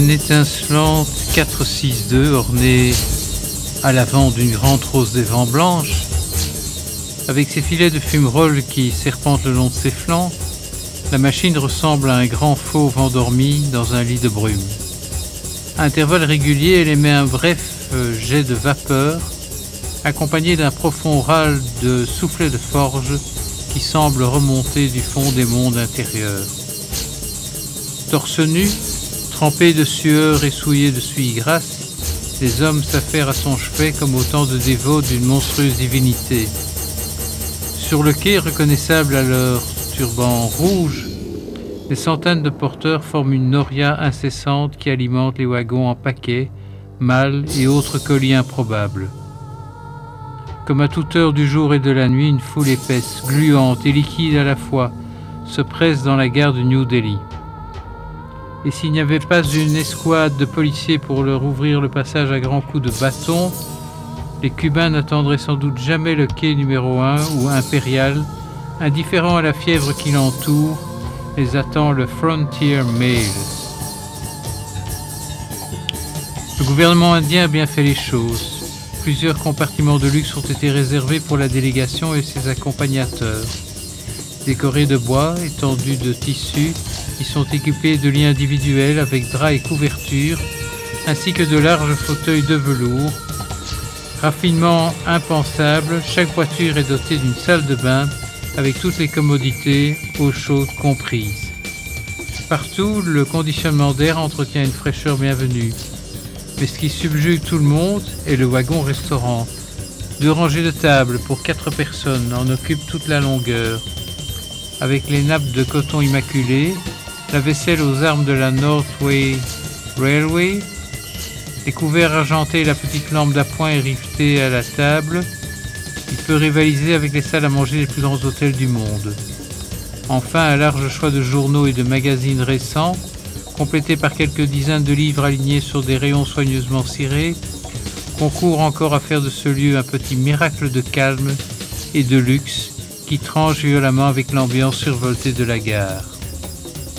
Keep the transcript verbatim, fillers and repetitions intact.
Une étincelante quatre six deux ornée à l'avant d'une grande rose des vents blanche, avec ses filets de fumerolles qui serpentent le long de ses flancs, la machine ressemble à un grand fauve endormi dans un lit de brume. À intervalles réguliers, elle émet un bref jet de vapeur, accompagné d'un profond râle de soufflet de forge qui semble remonter du fond des mondes intérieurs. Torse nu, trempés de sueur et souillés de suie grasse, les hommes s'affairent à son chevet comme autant de dévots d'une monstrueuse divinité. Sur le quai, reconnaissables à leur turban rouge, des centaines de porteurs forment une noria incessante qui alimente les wagons en paquets, malles et autres colis improbables. Comme à toute heure du jour et de la nuit, une foule épaisse, gluante et liquide à la fois se presse dans la gare de New Delhi. Et s'il n'y avait pas une escouade de policiers pour leur ouvrir le passage à grands coups de bâton, les Cubains n'attendraient sans doute jamais le quai numéro un ou impérial, indifférent à la fièvre qui l'entoure, les attend le Frontier Mail. Le gouvernement indien a bien fait les choses. Plusieurs compartiments de luxe ont été réservés pour la délégation et ses accompagnateurs. Décorés de bois, étendus de tissus, ils sont équipés de lits individuels avec draps et couvertures, ainsi que de larges fauteuils de velours. Raffinement impensable, chaque voiture est dotée d'une salle de bain avec toutes les commodités, eau chaude comprises. Partout, le conditionnement d'air entretient une fraîcheur bienvenue. Mais ce qui subjugue tout le monde est le wagon-restaurant. Deux rangées de tables pour quatre personnes en occupent toute la longueur. Avec les nappes de coton immaculées, la vaisselle aux armes de la Northway Railway, les couverts argentés et la petite lampe d'appoint est rivetée à la table, il peut rivaliser avec les salles à manger des plus grands hôtels du monde. Enfin, un large choix de journaux et de magazines récents, complété par quelques dizaines de livres alignés sur des rayons soigneusement cirés, concourt encore à faire de ce lieu un petit miracle de calme et de luxe qui tranche violemment avec l'ambiance survoltée de la gare.